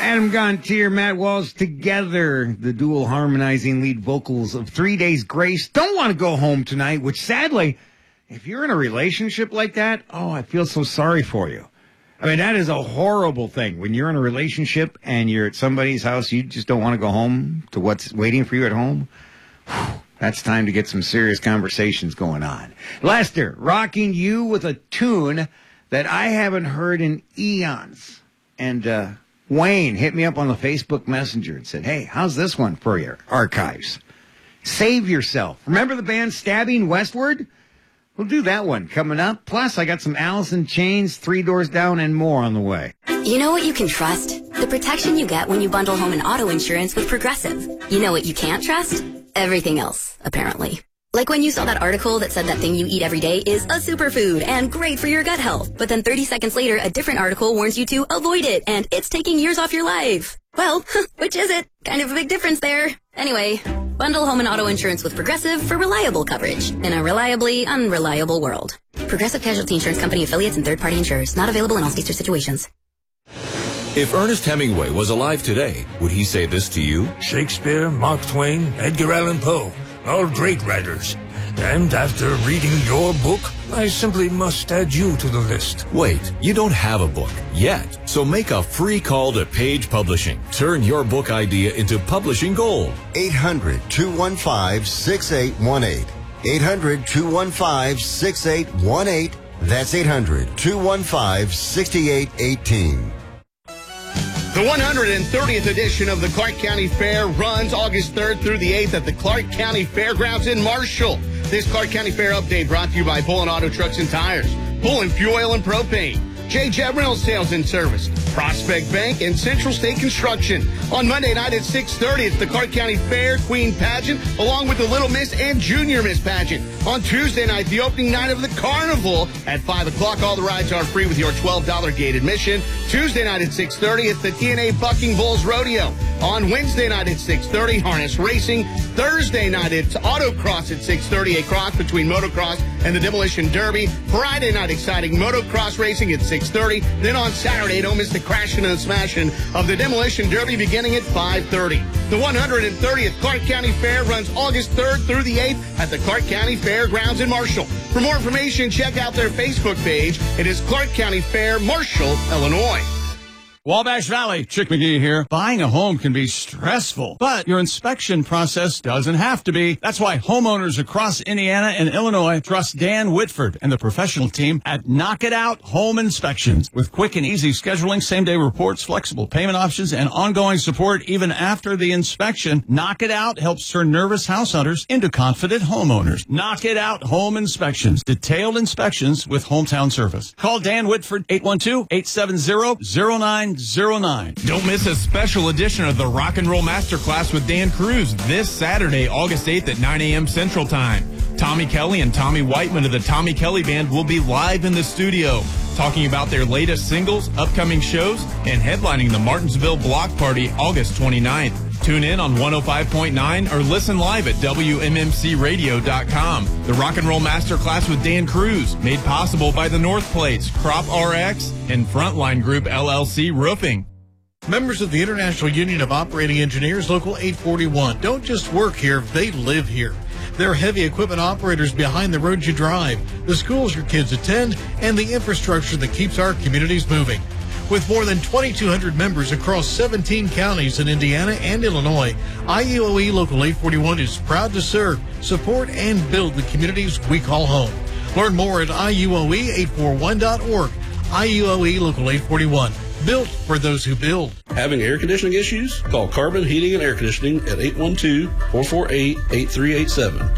Adam Gontier, Matt Walsh together, the dual harmonizing lead vocals of 3 Days Grace. Don't want to go home tonight, which sadly, if you're in a relationship like that, I feel so sorry for you. I mean, that is a horrible thing. When you're in a relationship and you're at somebody's house, you just don't want to go home to what's waiting for you at home. That's time to get some serious conversations going on. Lester, rocking you with a tune that I haven't heard in eons. And, Wayne hit me up on the Facebook Messenger and said, hey, how's this one for your archives? Save Yourself. Remember the band Stabbing Westward? We'll do that one coming up. Plus, I got some Alice in Chains, Three Doors Down, and more on the way. You know what you can trust? The protection you get when you bundle home and auto insurance with Progressive. You know what you can't trust? Everything else, apparently. Like when you saw that article that said that thing you eat every day is a superfood and great for your gut health. But then 30 seconds later, a different article warns you to avoid it and it's taking years off your life. Well, which is it? Kind of a big difference there. Anyway, bundle home and auto insurance with Progressive for reliable coverage in a reliably unreliable world. Progressive Casualty Insurance Company affiliates and third-party insurers. Not available in all states or situations. If Ernest Hemingway was alive today, would he say this to you? Shakespeare, Mark Twain, Edgar Allan Poe. All great writers. And after reading your book, I simply must add you to the list. Wait, you don't have a book yet. So make a free call to Page Publishing. Turn your book idea into publishing gold. 800-215-6818. 800-215-6818. That's 800-215-6818. The 130th edition of the Clark County Fair runs August 3rd through the 8th at the Clark County Fairgrounds in Marshall. This Clark County Fair update brought to you by Bullen Auto Trucks and Tires, Bullen Fuel Oil and Propane, J. Jeb Reynolds Sales and Service, Prospect Bank, and Central State Construction. On Monday night at 6:30, it's the Clark County Fair Queen Pageant, along with the Little Miss and Junior Miss Pageant. On Tuesday night, the opening night of the Carnival at 5 o'clock. All the rides are free with your $12 gate admission. Tuesday night at 6:30, it's the TNA Bucking Bulls Rodeo. On Wednesday night at 6:30, harness racing. Thursday night, it's autocross at 6:30, a cross between motocross and the Demolition Derby. Friday night, exciting motocross racing at 6:30. Then on Saturday, don't miss the crashing and smashing of the Demolition Derby beginning at 5:30. The 130th Clark County Fair runs August 3rd through the 8th at the Clark County Fairgrounds in Marshall. For more information, check out their Facebook page. It is Clark County Fair, Marshall, Illinois. Wabash Valley, Chick McGee here. Buying a home can be stressful, but your inspection process doesn't have to be. That's why homeowners across Indiana and Illinois trust Dan Whitford and the professional team at Knock It Out Home Inspections. With quick and easy scheduling, same-day reports, flexible payment options, and ongoing support even after the inspection, Knock It Out helps turn nervous house hunters into confident homeowners. Knock It Out Home Inspections. Detailed inspections with hometown service. Call Dan Whitford, 812-870-0909. Don't miss a special edition of the Rock and Roll Masterclass with Dan Cruz this Saturday, August 8th at 9 a.m. Central Time. Tommy Kelly and Tommy Whiteman of the Tommy Kelly Band will be live in the studio, talking about their latest singles, upcoming shows, and headlining the Martinsville Block Party August 29th. Tune in on 105.9 or listen live at WMMCradio.com. The Rock and Roll Masterclass with Dan Cruz, made possible by the North Plates, Crop RX, and Frontline Group LLC Roofing. Members of the International Union of Operating Engineers, Local 841, don't just work here, they live here. They're heavy equipment operators behind the roads you drive, the schools your kids attend, and the infrastructure that keeps our communities moving. With more than 2,200 members across 17 counties in Indiana and Illinois, IUOE Local 841 is proud to serve, support, and build the communities we call home. Learn more at IUOE841.org. IUOE Local 841, built for those who build. Having air conditioning issues? Call Carbon Heating and Air Conditioning at 812-448-8387.